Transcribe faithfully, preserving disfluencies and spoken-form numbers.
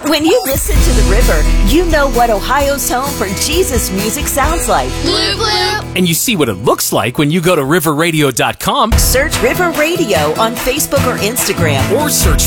When you listen to The River, you know what Ohio's home for Jesus music sounds like. Bloop, bloop. And you see what it looks like when you go to river radio dot com. Search River Radio on Facebook or Instagram. Or search